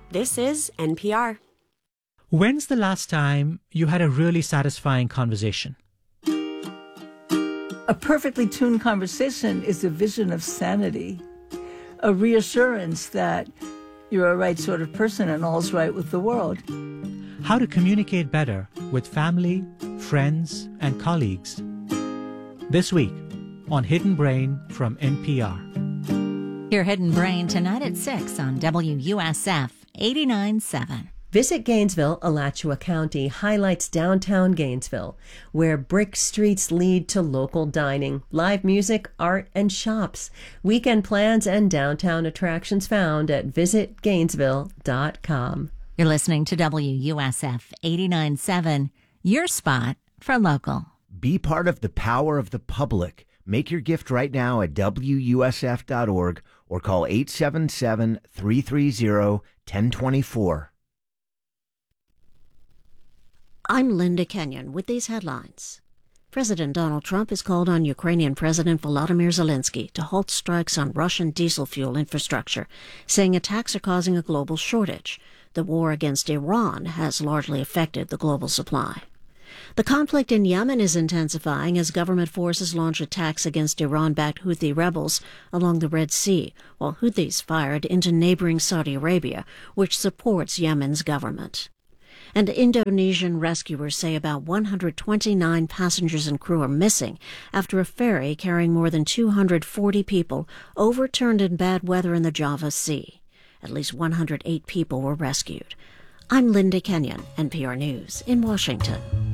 This is NPR. When's the last time you had a really satisfying conversation? A perfectly tuned conversation is a vision of sanity, a reassurance that you're a right sort of person and all's right with the world. How to communicate better with family, friends, and colleagues. This week on Hidden Brain from NPR. Hear Hidden Brain tonight at 6 on WUSF 89.7. Visit Gainesville, Alachua County highlights downtown Gainesville, where brick streets lead to local dining, live music, art, and shops. Weekend plans and downtown attractions found at visitgainesville.com. You're listening to WUSF 89.7, your spot for local. Be part of the power of the public. Make your gift right now at WUSF.org or call 877-330-1024. I'm Linda Kenyon with these headlines. President Donald Trump has called on Ukrainian President Volodymyr Zelensky to halt strikes on Russian diesel fuel infrastructure, saying attacks are causing a global shortage. The war against Iran has largely affected the global supply. The conflict in Yemen is intensifying as government forces launch attacks against Iran-backed Houthi rebels along the Red Sea, while Houthis fired into neighboring Saudi Arabia, which supports Yemen's government. And Indonesian rescuers say about 129 passengers and crew are missing after a ferry carrying more than 240 people overturned in bad weather in the Java Sea. At least 108 people were rescued. I'm Linda Kenyon, NPR News in Washington.